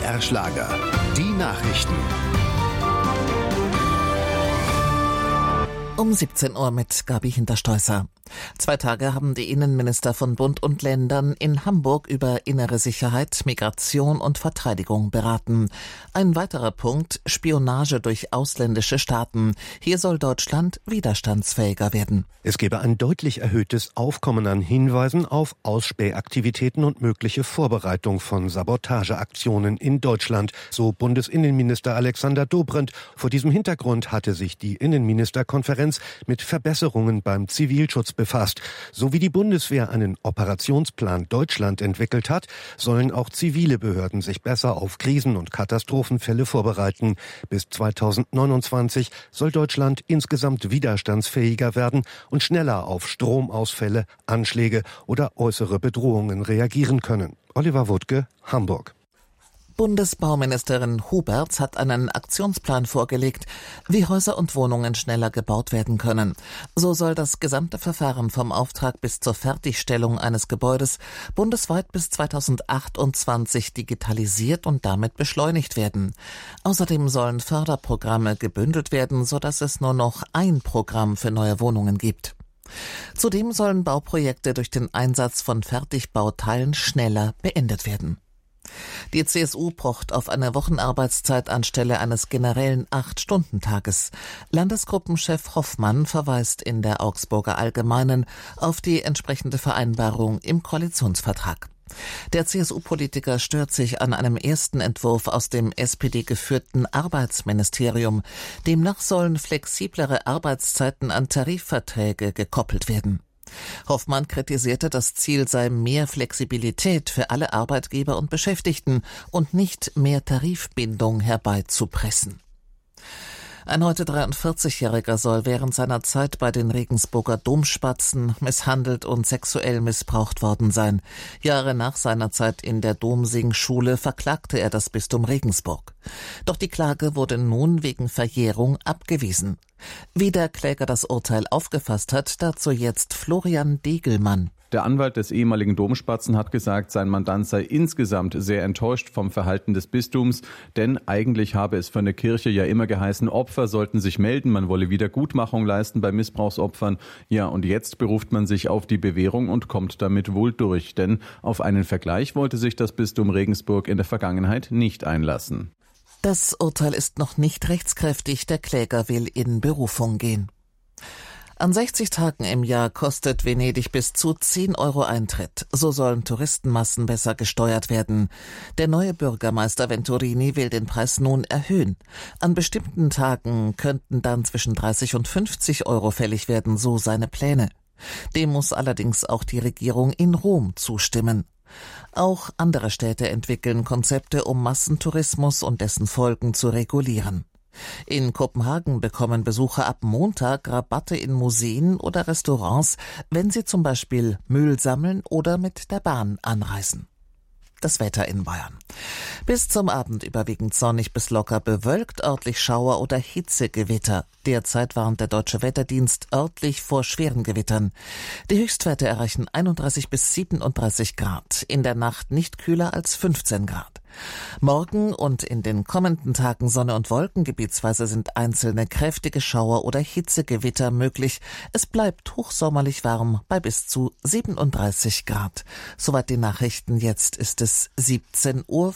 BR Schlager. Die Nachrichten. Um 17 Uhr mit Gabi Hinterstoisser. 2 Tage haben die Innenminister von Bund und Ländern in Hamburg über innere Sicherheit, Migration und Verteidigung beraten. Ein weiterer Punkt: Spionage durch ausländische Staaten. Hier soll Deutschland widerstandsfähiger werden. Es gebe ein deutlich erhöhtes Aufkommen an Hinweisen auf Ausspähaktivitäten und mögliche Vorbereitung von Sabotageaktionen in Deutschland, so Bundesinnenminister Alexander Dobrindt. Vor diesem Hintergrund hatte sich die Innenministerkonferenz mit Verbesserungen beim Zivilschutz befasst. So wie die Bundeswehr einen Operationsplan Deutschland entwickelt hat, sollen auch zivile Behörden sich besser auf Krisen- und Katastrophenfälle vorbereiten. Bis 2029 soll Deutschland insgesamt widerstandsfähiger werden und schneller auf Stromausfälle, Anschläge oder äußere Bedrohungen reagieren können. Oliver Wuttke, Hamburg. Bundesbauministerin Huberts hat einen Aktionsplan vorgelegt, wie Häuser und Wohnungen schneller gebaut werden können. So soll das gesamte Verfahren vom Auftrag bis zur Fertigstellung eines Gebäudes bundesweit bis 2028 digitalisiert und damit beschleunigt werden. Außerdem sollen Förderprogramme gebündelt werden, sodass es nur noch ein Programm für neue Wohnungen gibt. Zudem sollen Bauprojekte durch den Einsatz von Fertigbauteilen schneller beendet werden. Die CSU pocht auf eine Wochenarbeitszeit anstelle eines generellen 8-Stunden-Tages. Landesgruppenchef Hoffmann verweist in der Augsburger Allgemeinen auf die entsprechende Vereinbarung im Koalitionsvertrag. Der CSU-Politiker stört sich an einem ersten Entwurf aus dem SPD-geführten Arbeitsministerium. Demnach sollen flexiblere Arbeitszeiten an Tarifverträge gekoppelt werden. Hoffmann kritisierte, das Ziel sei mehr Flexibilität für alle Arbeitgeber und Beschäftigten und nicht mehr Tarifbindung herbeizupressen. Ein heute 43-Jähriger soll während seiner Zeit bei den Regensburger Domspatzen misshandelt und sexuell missbraucht worden sein. Jahre nach seiner Zeit in der Domsingschule verklagte er das Bistum Regensburg. Doch die Klage wurde nun wegen Verjährung abgewiesen. Wie der Kläger das Urteil aufgefasst hat, dazu jetzt Florian Degelmann. Der Anwalt des ehemaligen Domspatzen hat gesagt, sein Mandant sei insgesamt sehr enttäuscht vom Verhalten des Bistums, denn eigentlich habe es von der Kirche ja immer geheißen, Opfer sollten sich melden, man wolle Wiedergutmachung leisten bei Missbrauchsopfern. Ja, und jetzt beruft man sich auf die Bewährung und kommt damit wohl durch, denn auf einen Vergleich wollte sich das Bistum Regensburg in der Vergangenheit nicht einlassen. Das Urteil ist noch nicht rechtskräftig, der Kläger will in Berufung gehen. An 60 Tagen im Jahr kostet Venedig bis zu 10 € Eintritt. So sollen Touristenmassen besser gesteuert werden. Der neue Bürgermeister Venturini will den Preis nun erhöhen. An bestimmten Tagen könnten dann zwischen 30 und 50 € fällig werden, so seine Pläne. Dem muss allerdings auch die Regierung in Rom zustimmen. Auch andere Städte entwickeln Konzepte, um Massentourismus und dessen Folgen zu regulieren. In Kopenhagen bekommen Besucher ab Montag Rabatte in Museen oder Restaurants, wenn sie zum Beispiel Müll sammeln oder mit der Bahn anreisen. Das Wetter in Bayern. Bis zum Abend überwiegend sonnig bis locker bewölkt, örtlich Schauer oder Hitzegewitter. Derzeit warnt der Deutsche Wetterdienst örtlich vor schweren Gewittern. Die Höchstwerte erreichen 31 bis 37 Grad. In der Nacht nicht kühler als 15 Grad. Morgen und in den kommenden Tagen Sonne und Wolken, gebietsweise sind einzelne kräftige Schauer oder Hitzegewitter möglich. Es bleibt hochsommerlich warm bei bis zu 37 Grad. Soweit die Nachrichten, jetzt ist es 17:04 Uhr.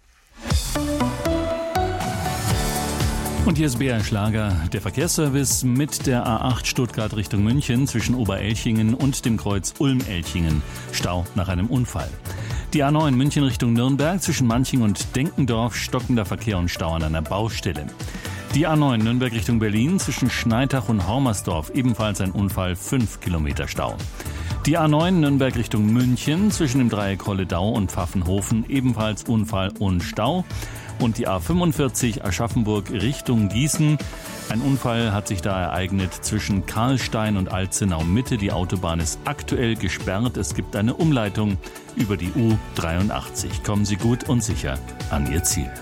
Und hier ist BR Schlager, der Verkehrsservice mit der A8 Stuttgart Richtung München zwischen Oberelchingen und dem Kreuz Ulm-Elchingen. Stau nach einem Unfall. Die A9 München Richtung Nürnberg zwischen Manching und Denkendorf, stockender Verkehr und Stau an einer Baustelle. Die A9 Nürnberg Richtung Berlin zwischen Schneitach und Hormersdorf, ebenfalls ein Unfall, 5 Kilometer Stau. Die A9 Nürnberg Richtung München zwischen dem Dreieck Holledau und Pfaffenhofen, ebenfalls Unfall und Stau. Und die A45 Aschaffenburg Richtung Gießen. Ein Unfall hat sich da ereignet zwischen Karlstein und Alzenau Mitte. Die Autobahn ist aktuell gesperrt. Es gibt eine Umleitung über die U83. Kommen Sie gut und sicher an Ihr Ziel.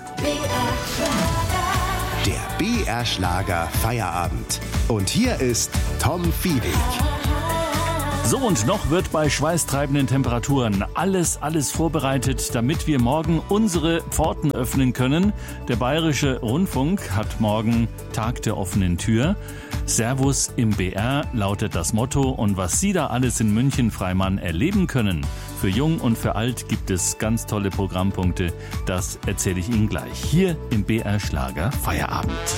Der BR Schlager Feierabend. Und hier ist Tom Fiebig. So, und noch wird bei schweißtreibenden Temperaturen alles vorbereitet, damit wir morgen unsere Pforten öffnen können. Der Bayerische Rundfunk hat morgen Tag der offenen Tür. Servus im BR lautet das Motto, und was Sie da alles in München-Freimann erleben können, für Jung und für Alt gibt es ganz tolle Programmpunkte. Das erzähle ich Ihnen gleich hier im BR Schlager Feierabend.